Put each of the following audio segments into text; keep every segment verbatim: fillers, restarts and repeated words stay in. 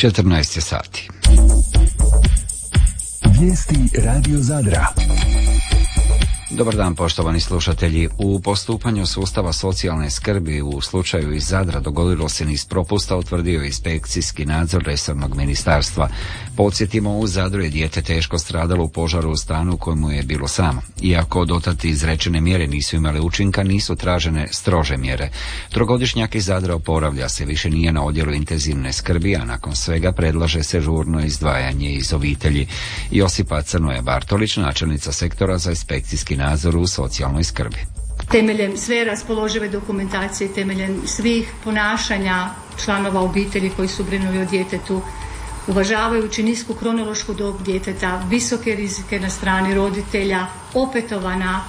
četrnaest je sati. Vijesti Radio Zadra. Dobar dan, poštovani slušatelji. U postupanju sustava socijalne skrbi u slučaju iz Zadra dogodilo se niz propusta, utvrdio inspekcijski nadzor resornog ministarstva. Podsjetimo, u Zadru je dijete teško stradalo u požaru u stanu u kojemu je bilo samo. Iako dotad izrečene mjere nisu imale učinka, nisu tražene strože mjere. Trogodišnjak iz Zadra oporavlja se, više nije na odjelu intenzivne skrbi, a nakon svega predlaže se žurno izdvajanje iz obitelji. Josipa Crnoja Bartolić, načelnica sektora za inspekcijski nadzor u socijalnoj skrbi. Temeljem sve raspoložive dokumentacije, temeljem svih ponašanja članova obitelji koji su brinuli o djetetu, uvažavajući nisku kronološku dob djeteta, visoke rizike na strani roditelja, opetovana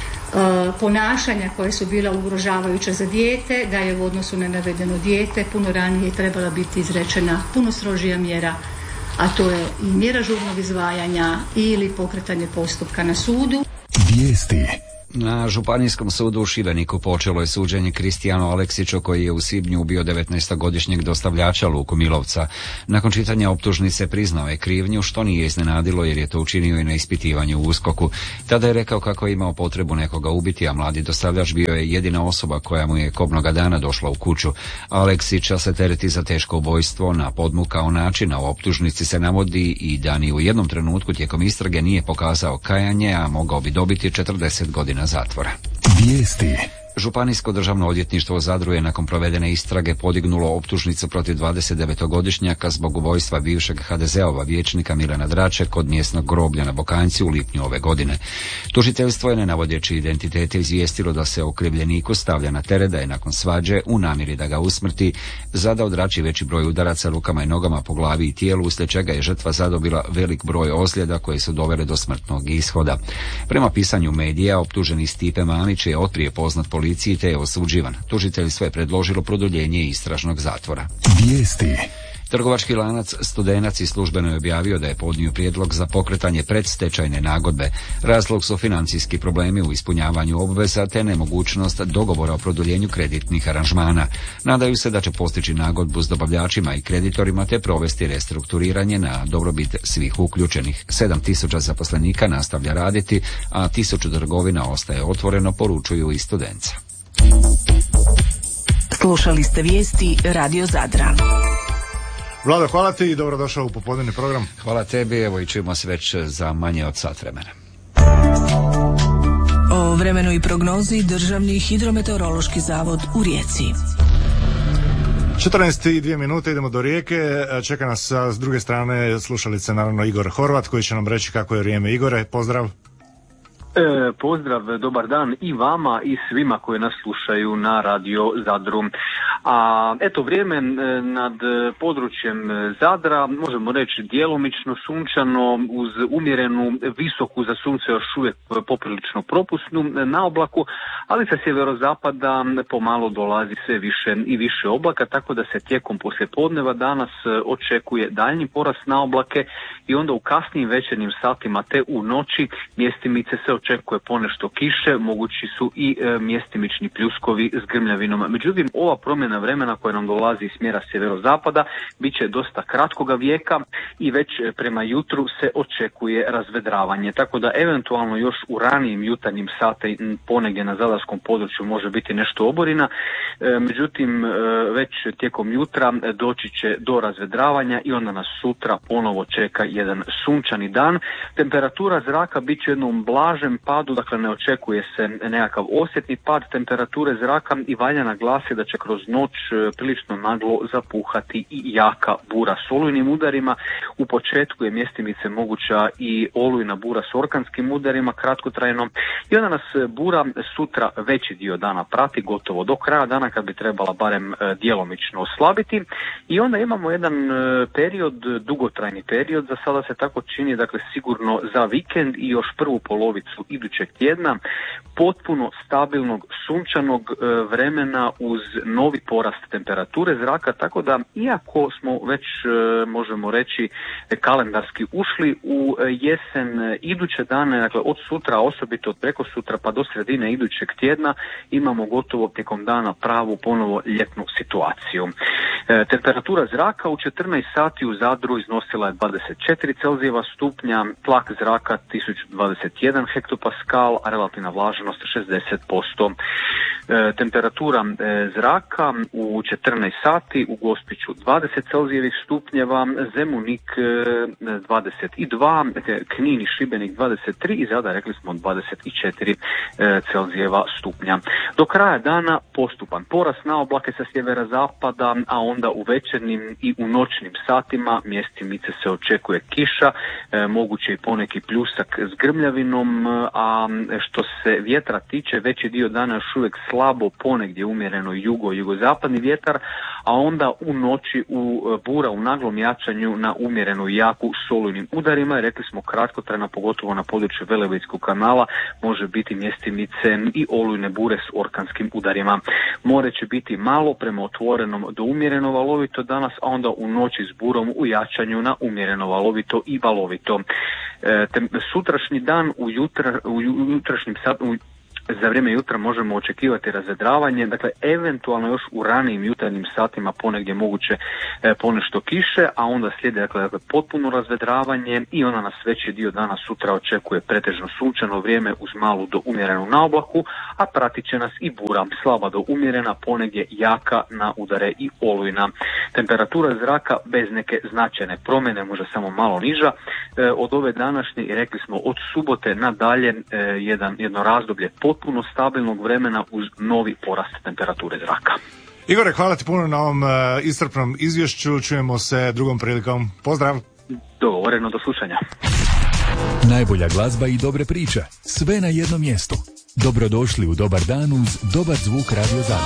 e, ponašanja koje su bila ugrožavajuća za dijete, da je u odnosu na navedeno dijete puno ranije trebala biti izrečena puno strožija mjera, a to je i mjera žurnog izdvajanja ili pokretanje postupka na sudu. Vijesti. Na Županijskom sudu u Šibeniku počelo je suđenje Kristijanu Aleksiću, koji je u svibnju ubio devetnaestogodišnjeg dostavljača Luku Milovca. Nakon čitanja optužnice priznao je krivnju, što nije iznenadilo jer je to učinio i na ispitivanju u USKOK-u. Tada je rekao kako je imao potrebu nekoga ubiti, a mladi dostavljač bio je jedina osoba koja mu je kobnoga dana došla u kuću. Aleksića se tereti za teško ubojstvo na podmukao način, a u optužnici se navodi i da ni u jednom trenutku tijekom istrage nije pokazao kajanje, a mogao bi dobiti četrdeset godina zatvora. Vijesti. Županijsko državno odvjetništvo u Zadru je nakon provedene istrage podignulo optužnicu protiv dvadesetdevetogodišnjaka zbog ubojstva bivšeg ha de zeova vijećnika Milana Drače kod mjesnog groblja na Bokanjci u lipnju ove godine. Tužiteljstvo je, ne navodeći identitete, izvijestilo da se okrivljeniku stavlja na teret da je nakon svađe, u namjeri da ga usmrti, zadao Drači veći broj udaraca rukama i nogama po glavi i tijelu, uslijed čega je žrtva zadobila velik broj ozljeda koje su dovele do smrtnog ishoda. Prema pisanju medija, optuženi Stipe Mamić je otprije poznat policiji te je osuđivan. Tužiteljstvo je predložilo produljenje istražnog zatvora. Vijesti. Trgovački lanac Studenac i službeno je objavio da je podnio prijedlog za pokretanje predstečajne nagodbe. Razlog su financijski problemi u ispunjavanju obveza te nemogućnost dogovora o produljenju kreditnih aranžmana. Nadaju se da će postići nagodbu s dobavljačima i kreditorima te provesti restrukturiranje na dobrobit svih uključenih. sedam tisuća zaposlenika nastavlja raditi, a tisuću trgovina ostaje otvoreno, poručuju i Studenca. Slušali ste vijesti Radio Zadra. Vlado, hvala ti i dobrodošao u popodnevni program. Hvala tebi, evo i čujemo se već za manje od sat vremena. O vremenu i prognozi Državni hidrometeorološki zavod u Rijeci. četrnaest i dvije minute, idemo do Rijeke. Čeka nas s druge strane slušalice naravno Igor Horvat koji će nam reći kako je vrijeme. Igore, pozdrav. E, pozdrav, dobar dan i vama i svima koji nas slušaju na Radio Zadru. A eto, vrijeme nad područjem Zadra, možemo reći djelomično sunčano uz umjerenu visoku, za sunce još uvijek poprilično propusnu na oblaku, ali sa sjeverozapada pomalo dolazi sve više i više oblaka, tako da se tijekom poslijepodneva danas očekuje daljnji porast na oblake i onda u kasnijim večernjim satima te u noći mjestimice se očekuje ponešto kiše, mogući su i e, mjestimični pljuskovi s grmljavinom. Međutim, ova promjena vremena koja nam dolazi iz smjera sjeverozapada bit će dosta kratkoga vijeka i već prema jutru se očekuje razvedravanje. Tako da eventualno još u ranijim jutarnjim sati ponegdje na zadarskom području može biti nešto oborina. E, međutim, e, već tijekom jutra doći će do razvedravanja i onda nas sutra ponovo čeka jedan sunčani dan. Temperatura zraka bit će jednom blažem padu, dakle ne očekuje se nekakav osjetni pad temperature zraka i valja naglasiti da će kroz noć prilično naglo zapuhati i jaka bura s olujnim udarima. U početku je mjestimice moguća i olujna bura s orkanskim udarima kratkotrajno i onda nas bura sutra veći dio dana prati, gotovo do kraja dana kad bi trebala barem djelomično oslabiti i onda imamo jedan period, dugotrajni period, za sada se tako čini, dakle sigurno za vikend i još prvu polovicu satu idućeg tjedna potpuno stabilnog sunčanog vremena uz novi porast temperature zraka, tako da iako smo već možemo reći kalendarski ušli u jesen, iduće dane, dakle od sutra, osobito od preko sutra pa do sredine idućeg tjedna imamo gotovo tijekom dana pravu ponovo ljetnu situaciju. E, temperatura zraka u četrnaest sati u Zadru iznosila je dvadeset četiri Celzijeva stupnja, tlak zraka tisuću dvadeset jedan hektopaskal, a relativna vlažnost šezdeset posto. E, temperatura e, zraka u četrnaest sati u Gospiću dvadeset Celzijevih stupnjeva, Zemunik e, dvadeset dva, Knin i Šibenik dvadeset tri i Zadar rekli smo dvadeset četiri e, Celzijeva stupnja. Do kraja dana postupan porast na oblake sa sjevera zapada, a onda u večernjim i u noćnim satima mjestimice se očekuje kiša, e, moguće i poneki pljusak s grmljavinom, a što se vjetra tiče, veći dio dana još uvijek slabo, ponegdje umjereno jugo, jugozapadni vjetar, a onda u noći u bura u naglom jačanju na umjerenu jaku s olujnim udarima. Rekli smo kratkotrajno, pogotovo na području Velebitskog kanala, može biti mjestimice i olujne bure s orkanskim udarima. More će biti malo prema otvorenom do umjereno valovito danas, a onda u noći s burom u jačanju na umjereno valovito i valovito. E, te, sutrašnji dan u, jutra, u jutrašnjim satima, za vrijeme jutra možemo očekivati razvedravanje, dakle eventualno još u ranijim jutarnjim satima ponegdje moguće e, ponešto kiše, a onda slijede dakle, dakle potpuno razvedravanje i ona nas veći dio dana sutra očekuje pretežno sunčano vrijeme uz malu do umjerenu naoblaku, a pratit će nas i bura, slaba do umjerena, ponegdje jaka na udare i olujna. Temperatura zraka bez neke značajne promjene, može samo malo niža. E, od ove današnje, i rekli smo od subote nadalje, e, jedan, jedno razdoblje potpuno stabilnog vremena uz novi porast temperature zraka. Igore, hvala ti puno na ovom uh, iscrpnom izvješću. Čujemo se drugom prilikom. Pozdrav. Dogovoreno, do slušanja. Najbolja glazba i dobre priče. Sve na jednom mjestu. Dobrodošli u Dobar dan uz dobar zvuk Radio Zadar.